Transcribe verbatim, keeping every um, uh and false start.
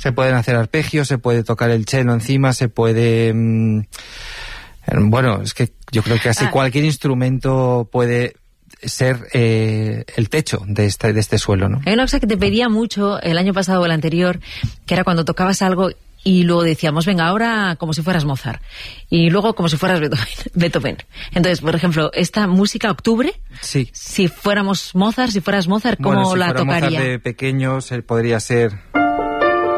Se pueden hacer arpegios, se puede tocar el cello encima, se puede... Mmm, bueno, es que yo creo que casi ah. cualquier instrumento puede ser eh, el techo de este, de este suelo, ¿no? Hay una cosa que te pedía mucho el año pasado o el anterior, que era cuando tocabas algo y luego decíamos, venga, ahora como si fueras Mozart, y luego como si fueras Beethoven. Beethoven. Entonces, por ejemplo, esta música Octubre, sí. si fuéramos Mozart, si fueras Mozart, ¿cómo bueno, si la fuera tocaría? Mozart de pequeño, se podría ser...